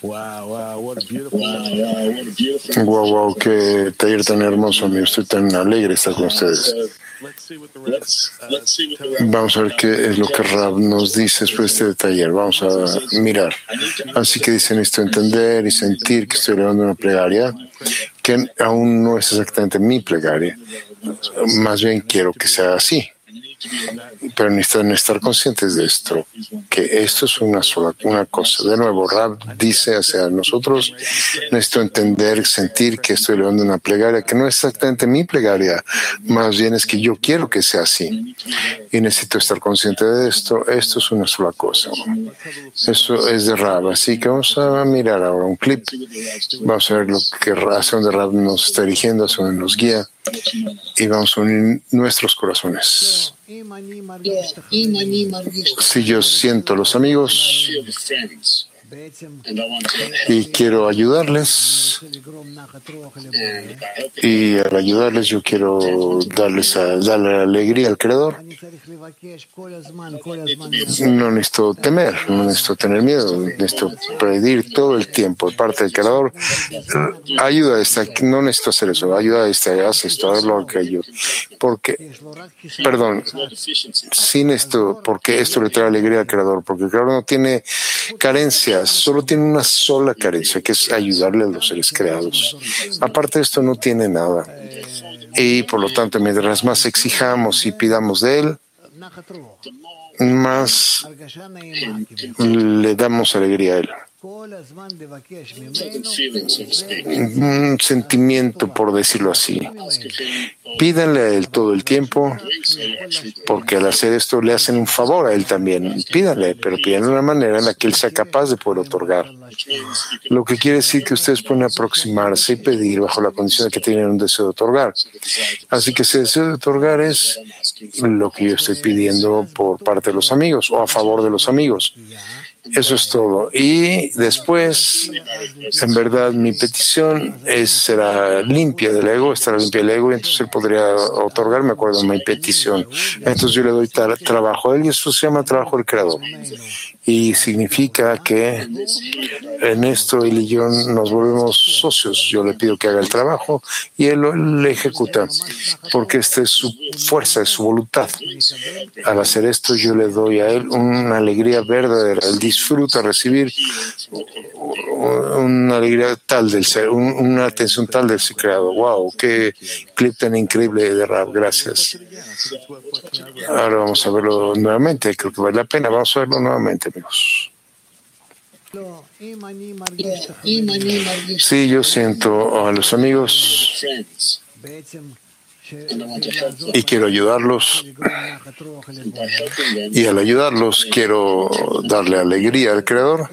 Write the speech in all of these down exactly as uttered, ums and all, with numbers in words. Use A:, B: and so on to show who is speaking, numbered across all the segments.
A: Wow, wow, qué taller tan hermoso, amigo. Estoy tan alegre de estar con ustedes. Vamos a ver qué es lo que Rab nos dice después de este taller. Vamos a mirar. Así que dicen esto, entender y sentir que estoy elevando una plegaria que aún no es exactamente mi plegaria. Más bien quiero que sea así. Pero necesitan estar conscientes de esto, que esto es una sola una cosa. De nuevo, Rab dice hacia nosotros, necesito entender, sentir que estoy elevando una plegaria que no es exactamente mi plegaria, más bien es que yo quiero que sea así. Y necesito estar consciente de esto. Esto es una sola cosa. Eso es de Rab. Así que vamos a mirar ahora un clip. Vamos a ver lo que hacia donde Rab nos está dirigiendo, hacia donde nos guía. Y vamos a unir nuestros corazones. Si yo siento a los amigos y quiero ayudarles, y al ayudarles yo quiero darles a, darle alegría al Creador, no necesito temer, no necesito tener miedo, necesito pedir todo el tiempo de parte del Creador, ayuda a esta, no necesito hacer eso, ayuda a esta, haz esto, haz lo que yo, porque, perdón, sin esto, porque esto le trae alegría al Creador, porque el Creador no tiene carencias, solo tiene una sola carencia, que es ayudarle a los seres creados. Aparte de esto no tiene nada. Y por lo tanto, mientras más exijamos y pidamos de Él, más le damos alegría a Él. Un sentimiento, por decirlo así. Pídanle a Él todo el tiempo, porque al hacer esto le hacen un favor a Él también. Pídanle, pero pídanle de una manera en la que Él sea capaz de poder otorgar. Lo que quiere decir que ustedes pueden aproximarse y pedir bajo la condición de que tienen un deseo de otorgar. Así que ese deseo de otorgar es lo que yo estoy pidiendo por parte de los amigos o a favor de los amigos. Eso es todo. Y después, en verdad, mi petición es, será limpia del ego, estará limpia del ego, y entonces él podría otorgarme de acuerdo a mi petición. Entonces yo le doy tra- trabajo a él y eso se llama trabajo del Creador. Y significa que en esto él y yo nos volvemos socios. Yo le pido que haga el trabajo y él lo le ejecuta, porque esta es su fuerza, es su voluntad. Al hacer esto yo le doy a él una alegría verdadera. Él disfruta recibir una alegría tal del ser, una atención tal del ser creado. ¡Wow! ¡Qué clip tan increíble de Rab! Gracias. Ahora vamos a verlo nuevamente. Creo que vale la pena. Vamos a verlo nuevamente, amigos. Sí, yo siento a los amigos y quiero ayudarlos, y al ayudarlos quiero darle alegría al Creador.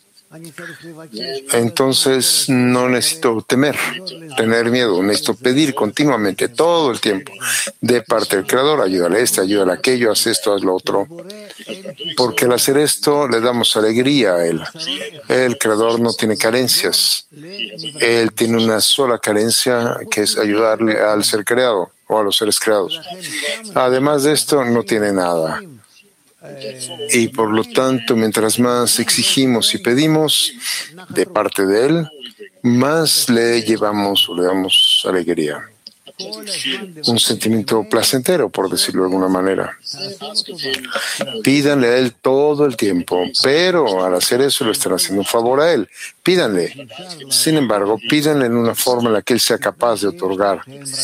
A: Entonces no necesito temer, tener miedo, necesito pedir continuamente, todo el tiempo, de parte del Creador, ayúdale a este, ayúdale a aquello, haz esto, haz lo otro. Porque al hacer esto le damos alegría a Él. El Creador no tiene carencias. Él tiene una sola carencia, que es ayudarle al ser creado o a los seres creados. Además de esto, no tiene nada. Y por lo tanto, mientras más exigimos y pedimos de parte de Él, más le llevamos o le damos alegría. Un sentimiento placentero, por decirlo de alguna manera. Pídanle a Él todo el tiempo, pero al hacer eso le están haciendo un favor a Él. Pídanle. Sin embargo, pídanle en una forma en la que Él sea capaz de otorgar.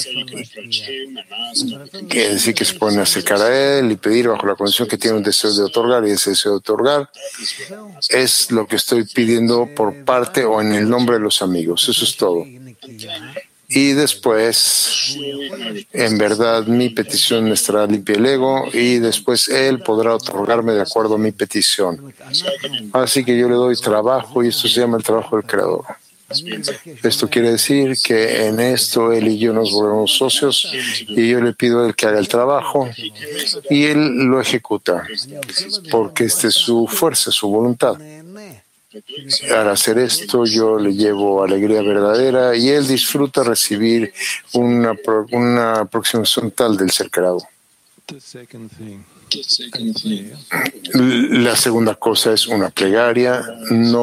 A: Quiere decir que se pueden acercar a Él y pedir bajo la condición que tiene un deseo de otorgar, y ese deseo de otorgar es lo que estoy pidiendo por parte o en el nombre de los amigos. Eso es todo. Y después, en verdad, mi petición estará limpia el ego y después Él podrá otorgarme de acuerdo a mi petición. Así que yo le doy trabajo y esto se llama el trabajo del Creador. Esto quiere decir que en esto Él y yo nos volvemos socios y yo le pido a Él que haga el trabajo y Él lo ejecuta porque esta es su fuerza, su voluntad. Al hacer esto, yo le llevo alegría verdadera y él disfruta recibir una, una aproximación tal del ser creado. La segunda cosa es una plegaria. No